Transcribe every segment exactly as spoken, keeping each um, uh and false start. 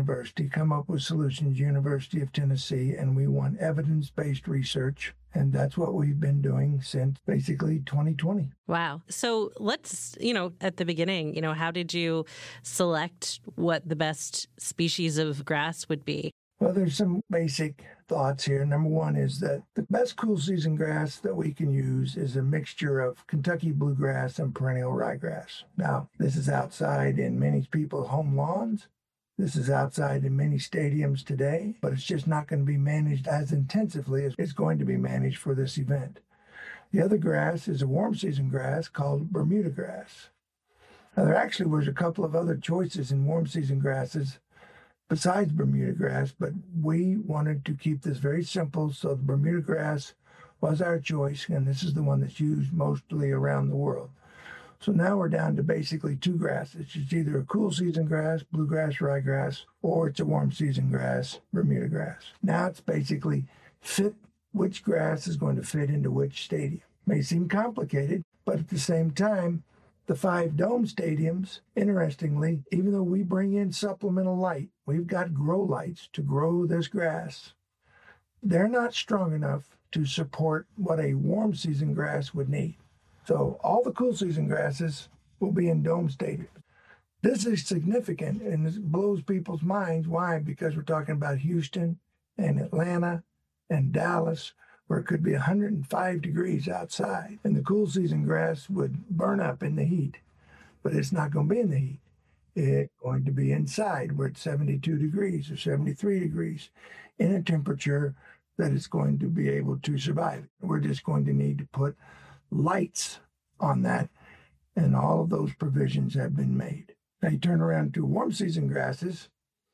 University, Come Up With Solutions, University of Tennessee, and we want evidence-based research. And that's what we've been doing since basically twenty twenty. Wow. So let's, you know, at the beginning, you know, how did you select what the best species of grass would be? Well, there's some basic thoughts here. Number one is that the best cool season grass that we can use is a mixture of Kentucky bluegrass and perennial ryegrass. Now, this is outside in many people's home lawns. This is outside in many stadiums today, but it's just not going to be managed as intensively as it's going to be managed for this event. The other grass is a warm season grass called Bermuda grass. Now, there actually was a couple of other choices in warm season grasses besides Bermuda grass, but we wanted to keep this very simple, so the Bermuda grass was our choice, and this is the one that's used mostly around the world. So now we're down to basically two grasses. It's either a cool season grass, bluegrass, ryegrass, or it's a warm season grass, Bermuda grass. Now it's basically fit which grass is going to fit into which stadium. May seem complicated, but at the same time, the five dome stadiums, interestingly, even though we bring in supplemental light, we've got grow lights to grow this grass, they're not strong enough to support what a warm season grass would need. So all the cool season grasses will be in dome stadiums. This is significant, and it blows people's minds. Why? Because we're talking about Houston and Atlanta and Dallas, where it could be one hundred five degrees outside, and the cool season grass would burn up in the heat. But it's not going to be in the heat. It's going to be inside, where it's seventy-two degrees or seventy-three degrees, in a temperature that it's going to be able to survive. We're just going to need to put lights on that, and all of those provisions have been made. Now you turn around to warm season grasses,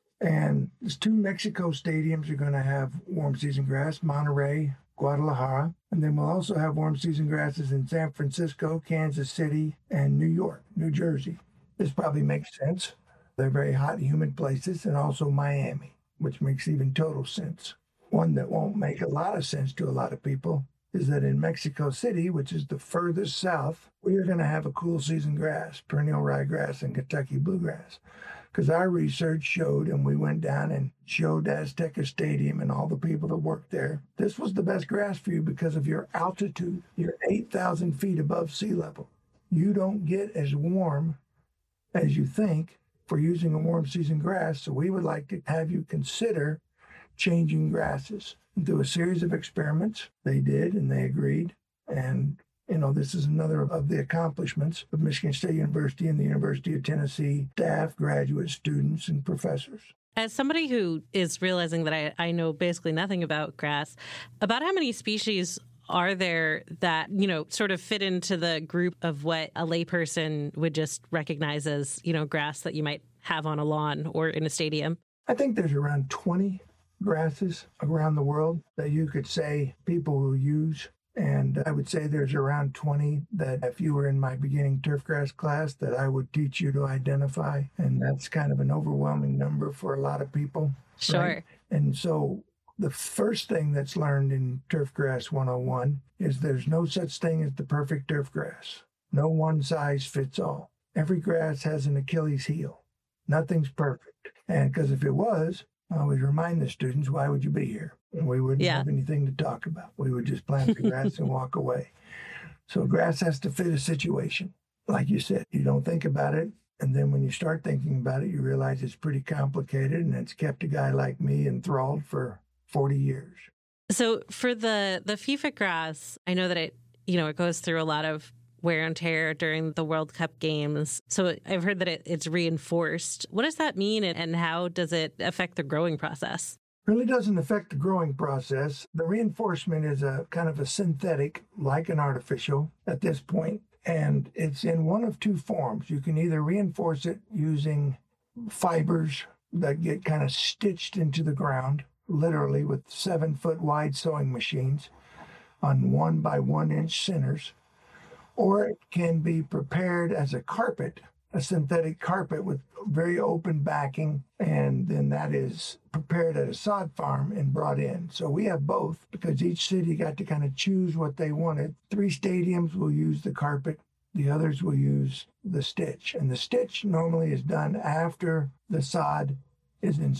and there's two Mexico stadiums are going to have warm season grass, Monterrey, Guadalajara, and then we'll also have warm season grasses in San Francisco, Kansas City, and New York, New Jersey. This probably makes sense. They're very hot, humid places, and also Miami, which makes even total sense. One that won't make a lot of sense to a lot of people is that in Mexico City, which is the furthest south, we are going to have a cool season grass, perennial ryegrass and Kentucky bluegrass. Because our research showed, and we went down and showed Azteca Stadium and all the people that worked there, this was the best grass for you because of your altitude. You're eight thousand feet above sea level. You don't get as warm as you think for using a warm season grass, so we would like to have you consider changing grasses. Do a series of experiments. They did, and they agreed. And, you know, this is another of the accomplishments of Michigan State University and the University of Tennessee staff, graduate students, and professors. As somebody who is realizing that I, I know basically nothing about grass, about how many species are there that, you know, sort of fit into the group of what a layperson would just recognize as, you know, grass that you might have on a lawn or in a stadium? I think there's around twenty grasses around the world that you could say people will use. And I would say there's around twenty that if you were in my beginning turfgrass class that I would teach you to identify. And that's kind of an overwhelming number for a lot of people. Sure. Right? And so the first thing that's learned in Turfgrass one oh one is there's no such thing as the perfect turfgrass. No one size fits all. Every grass has an Achilles heel. Nothing's perfect. And because if it was, I always remind the students, why would you be here? And we wouldn't yeah. have anything to talk about. We would just plant the grass and walk away. So grass has to fit a situation. Like you said, you don't think about it. And then when you start thinking about it, you realize it's pretty complicated, and it's kept a guy like me enthralled for forty years. So for the, the FIFA grass, I know that it, you know, it goes through a lot of wear and tear during the World Cup games. So I've heard that it, it's reinforced. What does that mean, and how does it affect the growing process? It really doesn't affect the growing process. The reinforcement is a kind of a synthetic, like an artificial at this point, and it's in one of two forms. You can either reinforce it using fibers that get kind of stitched into the ground, literally with seven foot wide sewing machines on one by one inch centers, or it can be prepared as a carpet, a synthetic carpet with very open backing, and then that is prepared at a sod farm and brought in. So we have both because each city got to kind of choose what they wanted. Three stadiums will use the carpet. The others will use the stitch. And the stitch normally is done after the sod is in